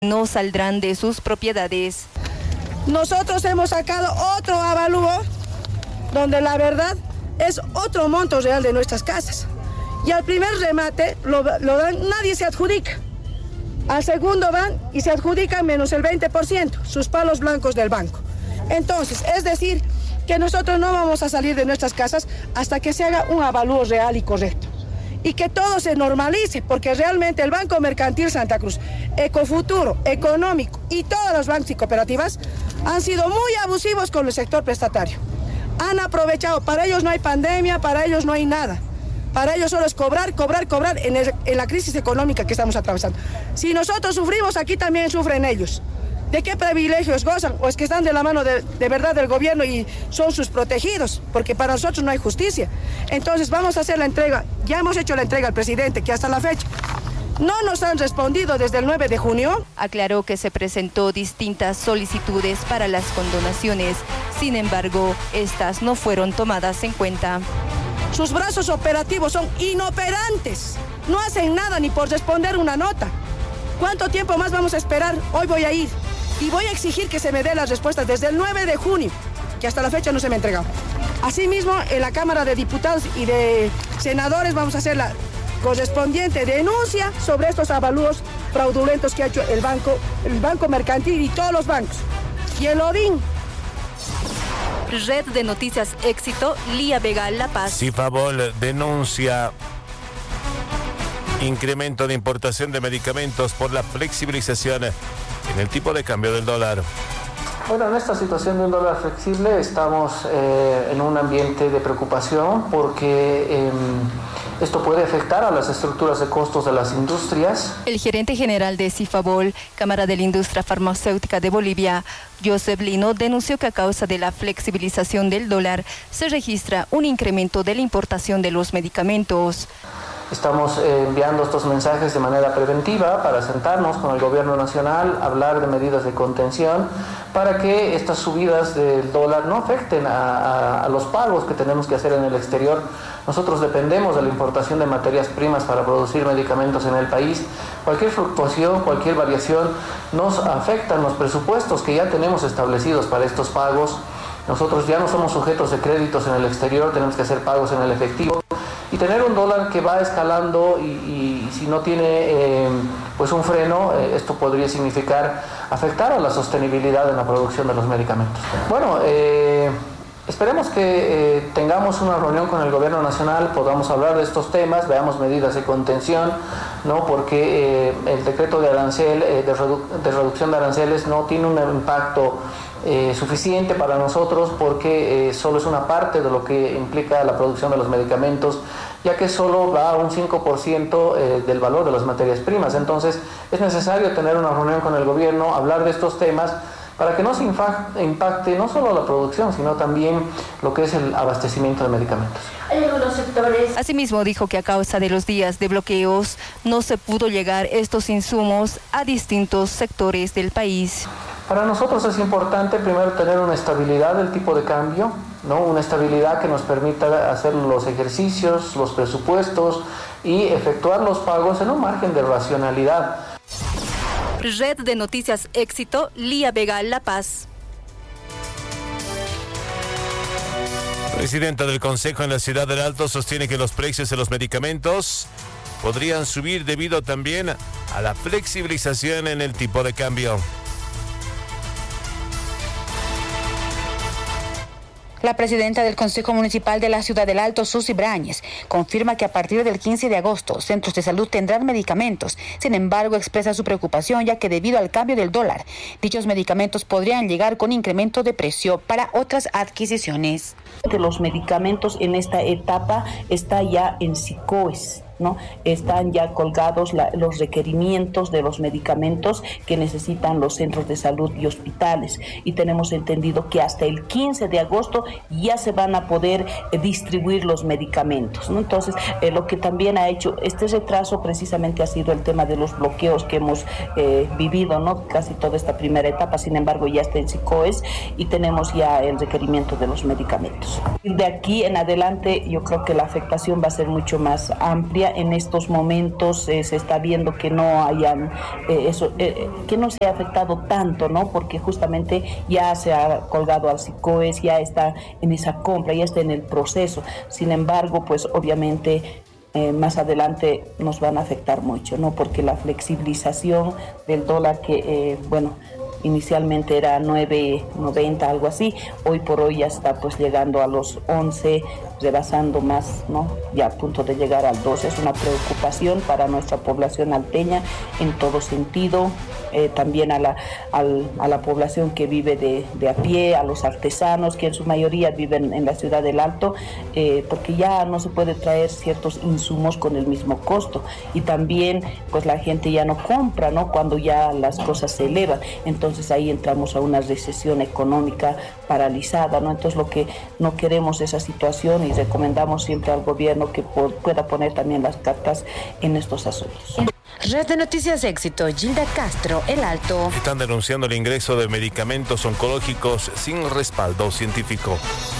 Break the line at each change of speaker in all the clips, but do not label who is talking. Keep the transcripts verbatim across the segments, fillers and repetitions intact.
no saldrán de sus propiedades.
Nosotros hemos sacado otro avalúo donde la verdad es otro monto real de nuestras casas. Y al primer remate lo, lo dan, nadie se adjudica. Al segundo van y se adjudican menos el veinte por ciento, sus palos blancos del banco. Entonces, es decir, que nosotros no vamos a salir de nuestras casas hasta que se haga un avalúo real y correcto. Y que todo se normalice, porque realmente el Banco Mercantil Santa Cruz, Ecofuturo, Económico y todos los bancos y cooperativas han sido muy abusivos con el sector prestatario. Han aprovechado, para ellos no hay pandemia, para ellos no hay nada. Para ellos solo es cobrar, cobrar, cobrar en, el, en la crisis económica que estamos atravesando. Si nosotros sufrimos, aquí también sufren ellos. ¿De qué privilegios gozan? ¿O es que están de la mano de, de verdad del gobierno y son sus protegidos? Porque para nosotros no hay justicia. Entonces vamos a hacer la entrega. Ya hemos hecho la entrega al presidente, que hasta la fecha no nos han respondido desde el nueve de junio.
Aclaró que se presentó distintas solicitudes para las condonaciones. Sin embargo, estas no fueron tomadas en cuenta.
Sus brazos operativos son inoperantes. No hacen nada ni por responder una nota. ¿Cuánto tiempo más vamos a esperar? Hoy voy a ir y voy a exigir que se me dé las respuestas desde el nueve de junio, que hasta la fecha no se me ha entregado. Asimismo, en la Cámara de Diputados y de Senadores vamos a hacer la correspondiente denuncia sobre estos avalúos fraudulentos que ha hecho el Banco, el Banco Mercantil y todos los bancos. Y el ODIN.
Red de Noticias Éxito, Lía Vega, La Paz.
Cifabol denuncia incremento de importación de medicamentos por la flexibilización en el tipo de cambio del dólar.
Bueno, en esta situación de un dólar flexible estamos eh, en un ambiente de preocupación porque eh, esto puede afectar a las estructuras de costos de las industrias.
El gerente general de Cifabol, Cámara de la Industria Farmacéutica de Bolivia, Joseph Lino, denunció que a causa de la flexibilización del dólar se registra un incremento de la importación de los medicamentos.
Estamos eh, enviando estos mensajes de manera preventiva para sentarnos con el gobierno nacional, hablar de medidas de contención para que estas subidas del dólar no afecten a, a, a los pagos que tenemos que hacer en el exterior. Nosotros dependemos de la importación de materias primas para producir medicamentos en el país. Cualquier fluctuación, cualquier variación nos afecta en los presupuestos que ya tenemos establecidos para estos pagos. Nosotros ya no somos sujetos de créditos en el exterior, tenemos que hacer pagos en el efectivo. Y tener un dólar que va escalando y, y, y si no tiene eh, pues un freno, eh, esto podría significar afectar a la sostenibilidad en la producción de los medicamentos. Bueno, eh, esperemos que eh, tengamos una reunión con el gobierno nacional, podamos hablar de estos temas, veamos medidas de contención, ¿no? Porque eh, el decreto de arancel, eh, de, redu de reducción de aranceles no tiene un impacto Eh, suficiente para nosotros porque eh, solo es una parte de lo que implica la producción de los medicamentos, ya que solo va a un cinco por ciento eh, del valor de las materias primas. Entonces es necesario tener una reunión con el gobierno, hablar de estos temas para que no se impacte no solo la producción, sino también lo que es el abastecimiento de medicamentos.
Hay algunos sectores. Asimismo dijo que a causa de los días de bloqueos no se pudo llegar estos insumos a distintos sectores del país.
Para nosotros es importante primero tener una estabilidad del tipo de cambio, ¿no? Una estabilidad que nos permita hacer los ejercicios, los presupuestos y efectuar los pagos en un margen de racionalidad.
Red de Noticias Éxito, Lía Vega, La Paz.
Presidenta del Consejo en la Ciudad del Alto sostiene que los precios de los medicamentos podrían subir debido también a la flexibilización en el tipo de cambio.
La presidenta del Consejo Municipal de la Ciudad del Alto, Susi Brañez, confirma que a partir del quince de agosto, centros de salud tendrán medicamentos. Sin embargo, expresa su preocupación ya que debido al cambio del dólar, dichos medicamentos podrían llegar con incremento de precio para otras adquisiciones.
Que los medicamentos en esta etapa está ya en SICOES, ¿no? Están ya colgados la, los requerimientos de los medicamentos que necesitan los centros de salud y hospitales, y tenemos entendido que hasta el quince de agosto ya se van a poder eh, distribuir los medicamentos, ¿no? Entonces, eh, lo que también ha hecho este retraso precisamente ha sido el tema de los bloqueos que hemos eh, vivido, ¿no? Casi toda esta primera etapa. Sin embargo, ya está en SICOES y tenemos ya el requerimiento de los medicamentos. De aquí en adelante yo creo que la afectación va a ser mucho más amplia en estos momentos eh, se está viendo que no hayan eh, eso, eh, que no se ha afectado tanto, ¿no? Porque justamente ya se ha colgado al SICOES, ya está en esa compra, ya está en el proceso. Sin embargo, pues obviamente Eh, más adelante nos van a afectar mucho, ¿no? Porque la flexibilización del dólar que, eh, bueno, inicialmente era nueve noventa, algo así, hoy por hoy ya está pues llegando a los once, rebasando más, ¿no? Ya a punto de llegar al doce. Es una preocupación para nuestra población alteña en todo sentido, eh, también a la, al, a la población que vive de, de a pie, a los artesanos, que en su mayoría viven en la ciudad del Alto, eh, porque ya no se puede traer ciertos insumos con el mismo costo, y también pues la gente ya no compra, ¿no? Cuando ya las cosas se elevan, entonces ahí entramos a una recesión económica paralizada, ¿no? Entonces lo que no queremos es esa situación, y recomendamos siempre al gobierno que pueda poner también las cartas en estos asuntos.
Red de Noticias Éxito, Gilda Castro, El Alto.
Están denunciando el ingreso de medicamentos oncológicos sin respaldo científico.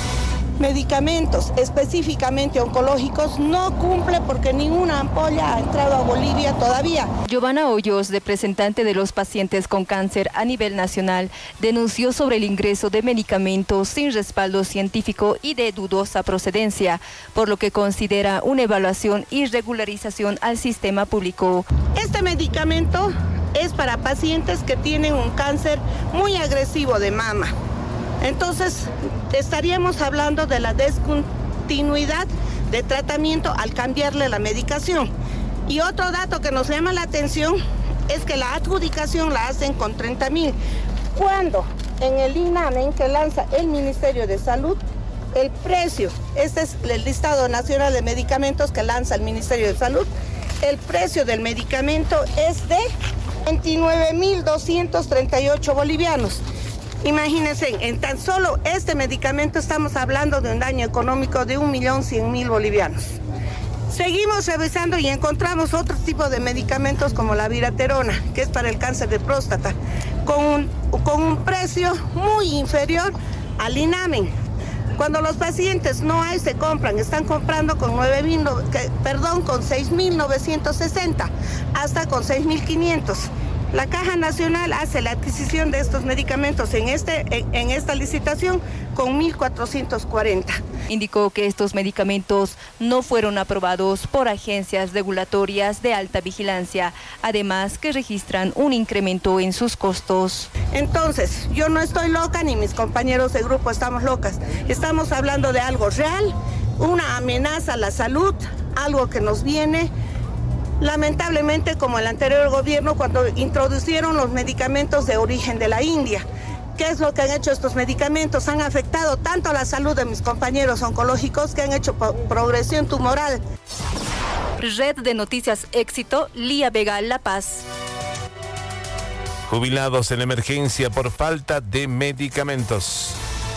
Medicamentos específicamente oncológicos no cumple porque ninguna ampolla ha entrado a Bolivia todavía.
Giovanna Hoyos, representante de los pacientes con cáncer a nivel nacional, denunció sobre el ingreso de medicamentos sin respaldo científico y de dudosa procedencia, por lo que considera una evaluación y regularización al sistema público.
Este medicamento es para pacientes que tienen un cáncer muy agresivo de mama. Entonces, estaríamos hablando de la discontinuidad de tratamiento al cambiarle la medicación. Y otro dato que nos llama la atención es que la adjudicación la hacen con treinta mil, cuando en el INAMEN que lanza el Ministerio de Salud, el precio, este es el listado nacional de medicamentos que lanza el Ministerio de Salud, el precio del medicamento es de veintinueve mil doscientos treinta y ocho bolivianos. Imagínense, en tan solo este medicamento estamos hablando de un daño económico de un millón cien mil bolivianos. Seguimos revisando y encontramos otro tipo de medicamentos como la viraterona, que es para el cáncer de próstata, con un, con un precio muy inferior al INAMEN. Cuando los pacientes no hay, se compran, están comprando con nueve mil, perdón, con seis mil novecientos sesenta, hasta con seis mil quinientos. La Caja Nacional hace la adquisición de estos medicamentos en, este, en, en esta licitación con mil cuatrocientos cuarenta.
Indicó que estos medicamentos no fueron aprobados por agencias regulatorias de alta vigilancia, además que registran un incremento en sus costos.
Entonces, yo no estoy loca ni mis compañeros de grupo estamos locas. Estamos hablando de algo real, una amenaza a la salud, algo que nos viene lamentablemente como el anterior gobierno cuando introducieron los medicamentos de origen de la India. ¿Qué es lo que han hecho estos medicamentos? Han afectado tanto a la salud de mis compañeros oncológicos que han hecho progresión tumoral.
Red de Noticias Éxito, Lía Vega, La Paz.
Jubilados en emergencia por falta de medicamentos.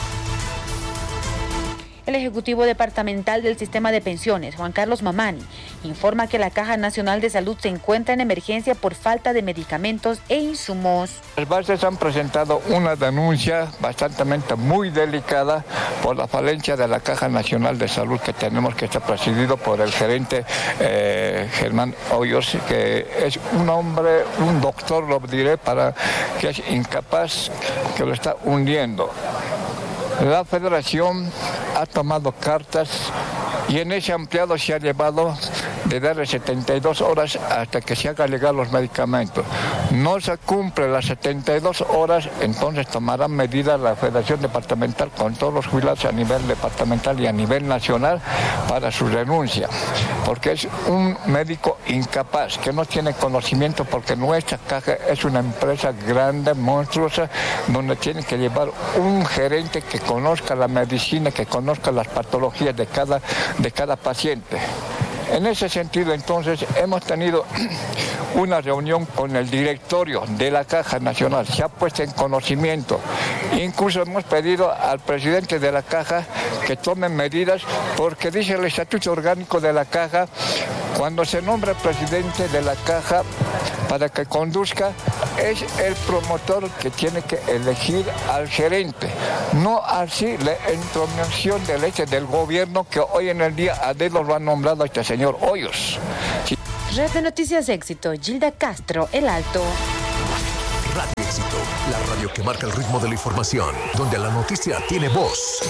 El Ejecutivo Departamental del Sistema de Pensiones, Juan Carlos Mamani, informa que la Caja Nacional de Salud se encuentra en emergencia por falta de medicamentos e insumos.
Las bases han presentado una denuncia bastante muy delicada por la falencia de la Caja Nacional de Salud que tenemos, que está presidido por el gerente eh, Germán Hoyos, que es un hombre, un doctor, lo diré, para que es incapaz, que lo está hundiendo. La Federación ha tomado cartas y en ese ampliado se ha llevado de darle setenta y dos horas hasta que se haga llegar los medicamentos. No se cumple las setenta y dos horas, entonces tomará medidas la Federación Departamental con todos los jubilados a nivel departamental y a nivel nacional para su renuncia, porque es un médico incapaz, que no tiene conocimiento, porque nuestra caja es una empresa grande, monstruosa, donde tiene que llevar un gerente que conozca la medicina, que conozca las patologías de cada, de cada paciente. En ese sentido, entonces, hemos tenido una reunión con el directorio de la Caja Nacional, se ha puesto en conocimiento. Incluso hemos pedido al presidente de la Caja que tome medidas, porque dice el Estatuto Orgánico de la Caja, cuando se nombra presidente de la Caja para que conduzca, es el promotor que tiene que elegir al gerente, no así la intromisión de leche del gobierno que hoy en el día a dedo lo ha nombrado a este señor Hoyos. Sí.
Red de Noticias Éxito, Gilda Castro, El Alto.
Radio Éxito, la radio que marca el ritmo de la información, donde la noticia tiene voz.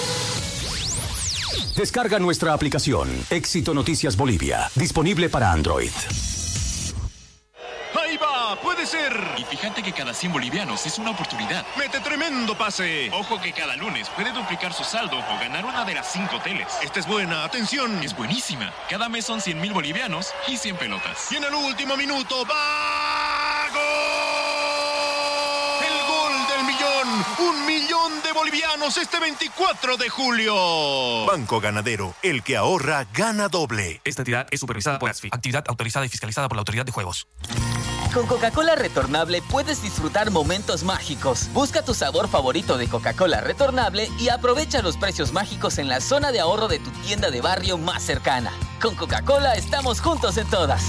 Descarga nuestra aplicación, Éxito Noticias Bolivia, disponible para Android.
¡Ahí va! ¡Puede ser!
Y fíjate que cada cien bolivianos es una oportunidad.
¡Mete tremendo pase!
Ojo que cada lunes puede duplicar su saldo o ganar una de las cinco teles.
Esta es buena, atención.
Es buenísima. Cada mes son cien mil bolivianos y cien pelotas.
Y en el último minuto, ¡va! ¡Gol! ¡El gol del millón! ¡Un millón de bolivianos este veinticuatro de julio! Banco Ganadero, el que ahorra, gana doble.
Esta entidad es supervisada por ASFI, actividad autorizada y fiscalizada por la Autoridad de Juegos.
Con Coca-Cola Retornable puedes disfrutar momentos mágicos. Busca tu sabor favorito de Coca-Cola Retornable y aprovecha los precios mágicos en la zona de ahorro de tu tienda de barrio más cercana. Con Coca-Cola estamos juntos en todas.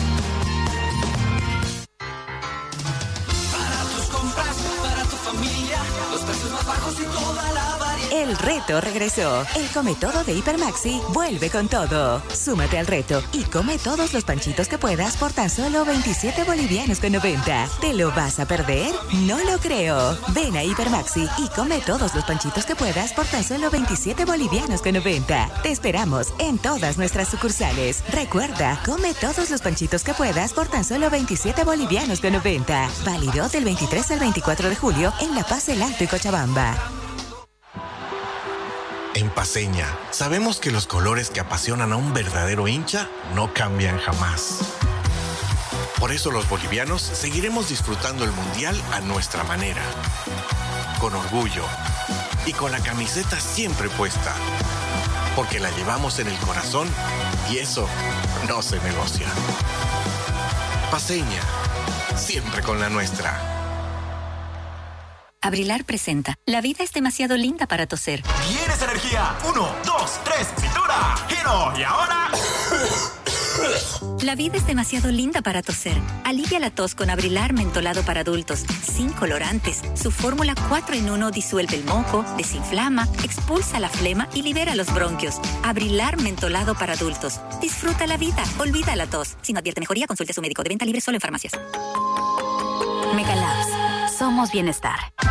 Para tus compras, para tu familia, los precios más bajos y toda la variedad.
El reto regresó. El Come Todo de Hipermaxi vuelve con todo. Súmate al reto y come todos los panchitos que puedas por tan solo veintisiete bolivianos con noventa. ¿Te lo vas a perder? No lo creo. Ven a Hipermaxi y come todos los panchitos que puedas por tan solo veintisiete bolivianos con noventa. Te esperamos en todas nuestras sucursales. Recuerda, come todos los panchitos que puedas por tan solo veintisiete bolivianos con noventa. Válido del veintitrés al veinticuatro de julio en La Paz, El Alto y Cochabamba.
En Paceña, sabemos que los colores que apasionan a un verdadero hincha no cambian jamás. Por eso los bolivianos seguiremos disfrutando el Mundial a nuestra manera, con orgullo y con la camiseta siempre puesta, porque la llevamos en el corazón y eso no se negocia. Paceña, siempre con la nuestra.
Abrilar presenta. La vida es demasiado linda para toser.
¿Tienes energía? Uno, dos, tres, cintura, giro y ahora...
La vida es demasiado linda para toser. Alivia la tos con Abrilar mentolado para adultos, sin colorantes. Su fórmula cuatro en uno disuelve el moco, desinflama, expulsa la flema y libera los bronquios. Abrilar mentolado para adultos. Disfruta la vida, olvida la tos. Si no advierte mejoría, consulte a su médico. De venta libre solo en farmacias. Megalabs. Somos bienestar.